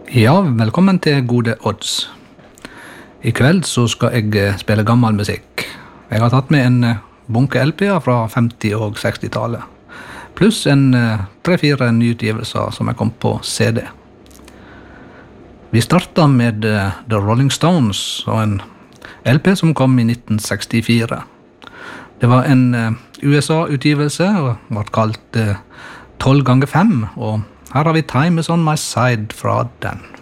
Ja, velkommen til Gode Odds. I kveld så skal jeg spille gammel musikk. Jeg har tatt med en bunke LP-er fra 50- og 60-tallet, pluss en 3-4 nyutgivelser som er kommet på CD. Vi startet med The Rolling Stones og en LP som kom i 1964. Det var en USA-utgivelse og var kalt 12x5, og her har vi Time is on my side fra den.